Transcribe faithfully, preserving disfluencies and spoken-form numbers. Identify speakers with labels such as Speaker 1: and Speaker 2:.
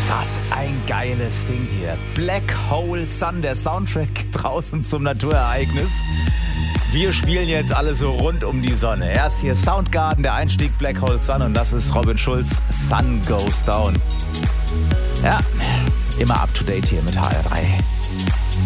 Speaker 1: Was ein geiles Ding hier. Black Hole Sun, der Soundtrack draußen zum Naturereignis. Wir spielen jetzt alle so rund um die Sonne. Erst hier Soundgarden, der Einstieg Black Hole Sun und das ist Robin Schulz, Sun Goes Down. Ja, immer up to date hier mit H R drei.